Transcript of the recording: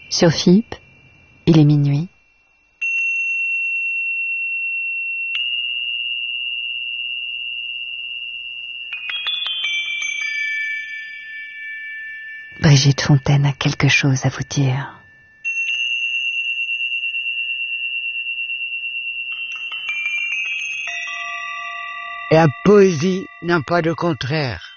Sur FIP, il est minuit. Brigitte Fontaine a quelque chose à vous dire. La poésie n'a pas de contraire.